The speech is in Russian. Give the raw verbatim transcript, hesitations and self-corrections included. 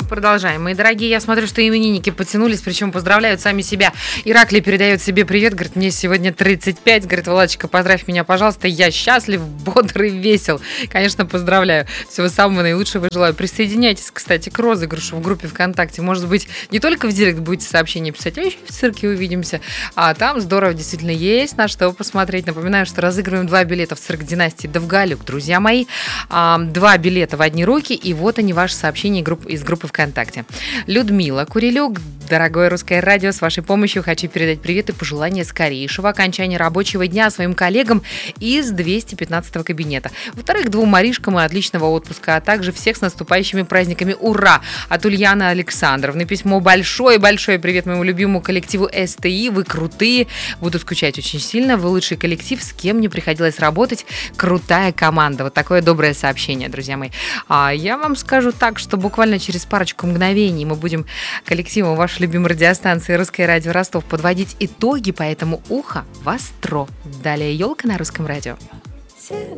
Продолжаем. Мои дорогие, я смотрю, что именинники потянулись, причем поздравляют сами себя. Ираклий передает себе привет, говорит, мне сегодня тридцать пять. Говорит, Владочка, поздравь меня, пожалуйста, я счастлив, бодр и весел. Конечно, поздравляю. Всего самого наилучшего желаю. Присоединяйтесь, кстати, к розыгрышу в группе ВКонтакте. Может быть, не только в директ будете сообщения писать, а еще в цирке увидимся. А там здорово действительно есть на что посмотреть. Напоминаю, что разыгрываем два билета в цирк династии Довгалюк, друзья мои. А, два билета в одни руки, и вот они, ваши сообщения из группы ВКонтакте. ВКонтакте. Людмила Курилюк, дорогое русское радио, с вашей помощью хочу передать привет и пожелания скорейшего окончания рабочего дня своим коллегам из двести пятнадцатого кабинета. Во-вторых, двум Маришкам и отличного отпуска, а также всех с наступающими праздниками. Ура! От Ульяны Александровны письмо. Большой-большой привет моему любимому коллективу СТИ. Вы крутые. Буду скучать очень сильно. Вы лучший коллектив, с кем мне приходилось работать. Крутая команда. Вот такое доброе сообщение, друзья мои. А я вам скажу так, что буквально через парочку мгновений мы будем коллективом вашей любимой радиостанции «Русское радио Ростов» подводить итоги, поэтому ухо востро. Далее «Елка» на Русском радио. Все